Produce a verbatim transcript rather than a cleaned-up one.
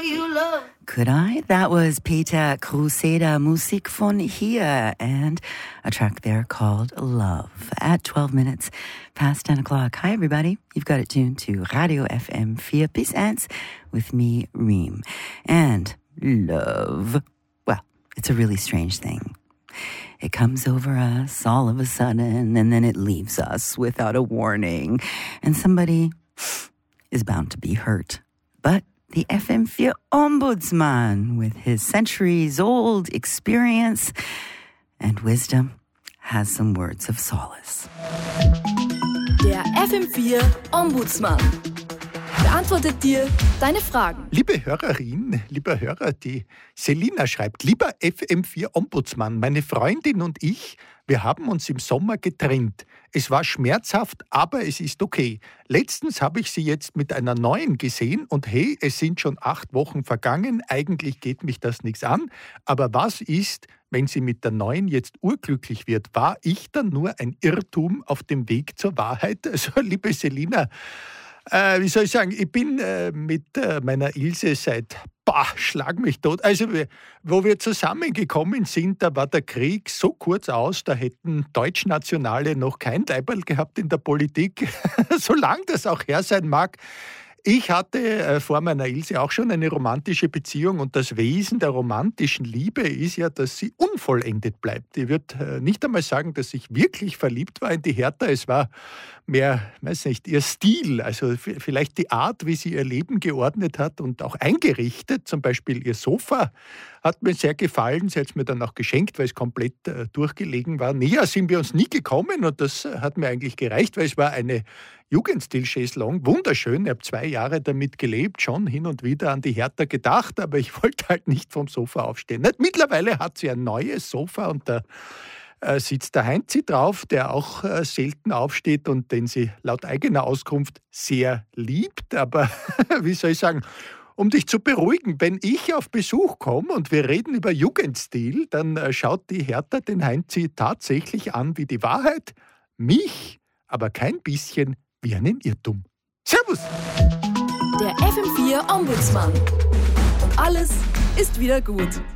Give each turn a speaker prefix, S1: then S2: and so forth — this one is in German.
S1: you love.
S2: Could I? That was Peter Crusader, Musik von hier, and a track there called Love at twelve minutes past ten o'clock. Hi, everybody. You've got it tuned to Radio F M vier bis eins with me, Reem. And love, well, it's a really strange thing. It comes over us all of a sudden, and then it leaves us without a warning. And somebody is bound to be hurt. But the F M vier Ombudsman, with his centuries-old experience and wisdom, has some words of solace.
S3: Der F M vier Ombudsman beantwortet dir deine Fragen.
S4: Liebe Hörerin, lieber Hörer, die Selina schreibt: Lieber F M vier Ombudsmann, meine Freundin und ich, wir haben uns im Sommer getrennt. Es war schmerzhaft, aber es ist okay. Letztens habe ich sie jetzt mit einer neuen gesehen und hey, es sind schon acht Wochen vergangen. Eigentlich geht mich das nichts an. Aber was ist, wenn sie mit der neuen jetzt urglücklich wird? War ich dann nur ein Irrtum auf dem Weg zur Wahrheit? Also, liebe Selina, Äh, wie soll ich sagen, ich bin äh, mit äh, meiner Ilse seit, bah, schlag mich tot. Also, wir, wo wir zusammengekommen sind, da war der Krieg so kurz aus, da hätten Deutschnationale noch kein Leiberl gehabt in der Politik, solange das auch her sein mag. Ich hatte äh, vor meiner Ilse auch schon eine romantische Beziehung und das Wesen der romantischen Liebe ist ja, dass sie unvollendet bleibt. Ich würde äh, nicht einmal sagen, dass ich wirklich verliebt war in die Hertha. Es war mehr, weiß nicht, ihr Stil, also f- vielleicht die Art, wie sie ihr Leben geordnet hat und auch eingerichtet. Zum Beispiel ihr Sofa hat mir sehr gefallen. Sie hat es mir dann auch geschenkt, weil es komplett äh, durchgelegen war. Näher sind wir uns nie gekommen und das äh, hat mir eigentlich gereicht, weil es war eine Jugendstil-Chaiselong, wunderschön. Ich habe zwei Jahre damit gelebt, schon hin und wieder an die Hertha gedacht, aber ich wollte halt nicht vom Sofa aufstehen. Nicht? Mittlerweile hat sie ein neues Sofa und da äh, sitzt der Heinzi drauf, der auch äh, selten aufsteht und den sie laut eigener Auskunft sehr liebt. Aber wie soll ich sagen, um dich zu beruhigen, wenn ich auf Besuch komme und wir reden über Jugendstil, dann äh, schaut die Hertha den Heinzi tatsächlich an wie die Wahrheit, mich aber kein bisschen wie einen Irrtum. Servus!
S3: Der F M vier Ombudsman. Und alles ist wieder gut.